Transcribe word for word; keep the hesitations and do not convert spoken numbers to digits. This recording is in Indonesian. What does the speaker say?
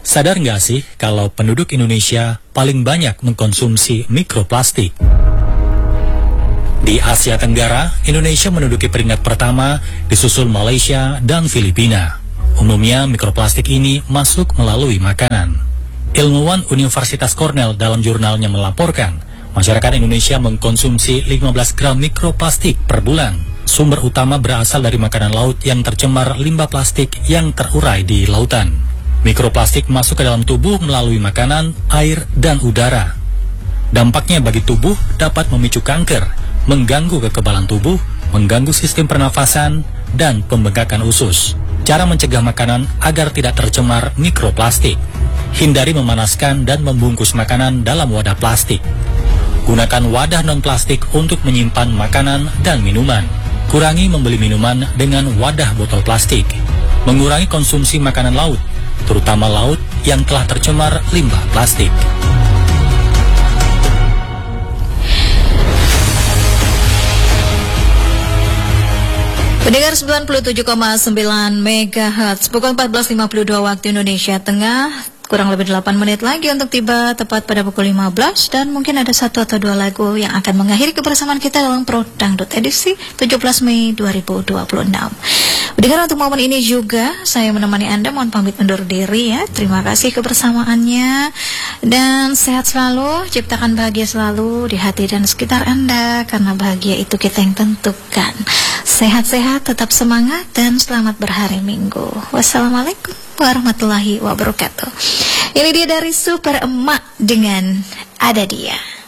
Sadar nggak sih kalau penduduk Indonesia paling banyak mengkonsumsi mikroplastik? Di Asia Tenggara, Indonesia menduduki peringkat pertama, disusul Malaysia dan Filipina. Umumnya mikroplastik ini masuk melalui makanan. Ilmuwan Universitas Cornell dalam jurnalnya melaporkan, masyarakat Indonesia mengkonsumsi lima belas gram mikroplastik per bulan. Sumber utama berasal dari makanan laut yang tercemar limbah plastik yang terurai di lautan. Mikroplastik masuk ke dalam tubuh melalui makanan, air, dan udara. Dampaknya bagi tubuh dapat memicu kanker, mengganggu kekebalan tubuh, mengganggu sistem pernafasan, dan pembengkakan usus. Cara mencegah makanan agar tidak tercemar mikroplastik: hindari memanaskan dan membungkus makanan dalam wadah plastik. Gunakan wadah non-plastik untuk menyimpan makanan dan minuman. Kurangi membeli minuman dengan wadah botol plastik. Mengurangi konsumsi makanan laut, terutama laut yang telah tercemar limbah plastik. Pendengar sembilan puluh tujuh koma sembilan megahertz, pukul empat belas lima puluh dua waktu Indonesia Tengah. Kurang lebih delapan menit lagi untuk tiba tepat pada pukul lima belas, dan mungkin ada satu atau dua lagu yang akan mengakhiri kebersamaan kita dalam Pro Dangdut edisi tujuh belas Mei dua ribu dua puluh enam. Dengar untuk momen ini juga saya menemani Anda, mohon pamit undur diri ya. Terima kasih kebersamaannya dan sehat selalu, ciptakan bahagia selalu di hati dan sekitar Anda, karena bahagia itu kita yang tentukan. Sehat-sehat, tetap semangat, dan selamat berhari Minggu. Wassalamualaikum warahmatullahi wabarakatuh. Ini dia dari Super Emak dengan Ada Dia.